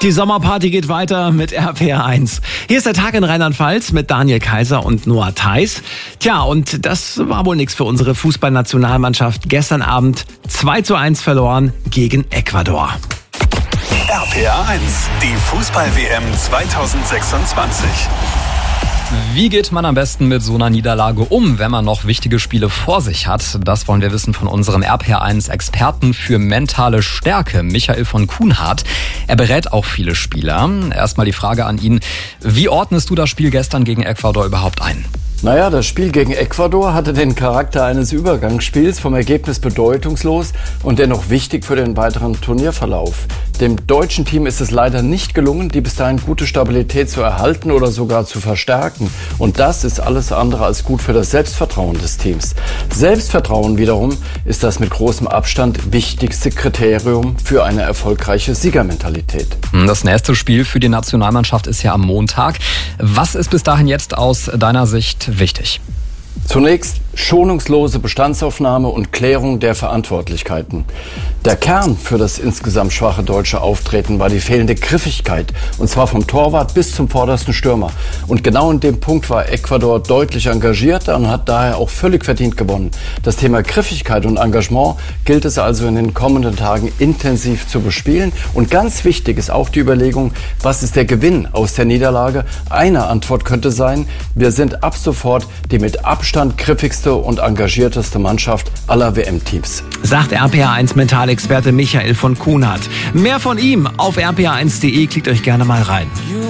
Die Sommerparty geht weiter mit RPR1. Hier ist der Tag in Rheinland-Pfalz mit Daniel Kaiser und Noah Theis. Tja, und das war wohl nichts für unsere Fußballnationalmannschaft. Gestern Abend 2:1 verloren gegen Ecuador. RPR1, die Fußball-WM 2026. Wie geht man am besten mit so einer Niederlage um, wenn man noch wichtige Spiele vor sich hat? Das wollen wir wissen von unserem RPR1-Experten für mentale Stärke, Michael von Kuhnhardt. Er berät auch viele Spieler. Erstmal die Frage an ihn, wie ordnest du das Spiel gestern gegen Ecuador überhaupt ein? Naja, das Spiel gegen Ecuador hatte den Charakter eines Übergangsspiels, vom Ergebnis bedeutungslos und dennoch wichtig für den weiteren Turnierverlauf. Dem deutschen Team ist es leider nicht gelungen, die bis dahin gute Stabilität zu erhalten oder sogar zu verstärken. Und das ist alles andere als gut für das Selbstvertrauen des Teams. Selbstvertrauen wiederum ist das mit großem Abstand wichtigste Kriterium für eine erfolgreiche Siegermentalität. Das nächste Spiel für die Nationalmannschaft ist ja am Montag. Was ist bis dahin jetzt aus deiner Sicht wichtig? Zunächst schonungslose Bestandsaufnahme und Klärung der Verantwortlichkeiten. Der Kern für das insgesamt schwache deutsche Auftreten war die fehlende Griffigkeit, und zwar vom Torwart bis zum vordersten Stürmer. Und genau in dem Punkt war Ecuador deutlich engagierter und hat daher auch völlig verdient gewonnen. Das Thema Griffigkeit und Engagement gilt es also in den kommenden Tagen intensiv zu bespielen. Und ganz wichtig ist auch die Überlegung, was ist der Gewinn aus der Niederlage? Eine Antwort könnte sein, wir sind ab sofort die mit Abstand griffigste und engagierteste Mannschaft aller WM-Teams. Sagt RPR1 Mentalexperte Michael von Kuhnhardt. Mehr von ihm auf rpr1.de, klickt euch gerne mal rein.